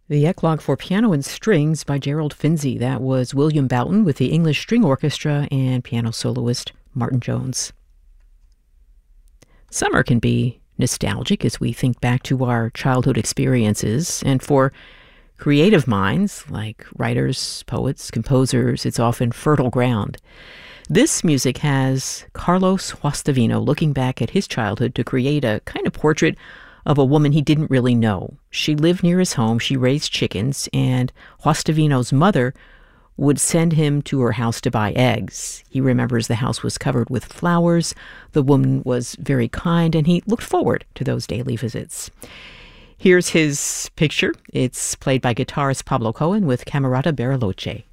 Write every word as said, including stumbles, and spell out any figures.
The Eclogue for Piano and Strings by Gerald Finzi. That was William Boughton with the English String Orchestra and piano soloist Martin Jones. Summer can be nostalgic as we think back to our childhood experiences, and for creative minds like writers, poets, composers, it's often fertile ground. This music has Carlos Guastavino looking back at his childhood to create a kind of portrait of a woman he didn't really know. She lived near his home, she raised chickens, and Guastavino's mother would send him to her house to buy eggs. He remembers the house was covered with flowers, the woman was very kind, and he looked forward to those daily visits. Here's his picture. It's played by guitarist Pablo Cohen with Camerata Bariloche.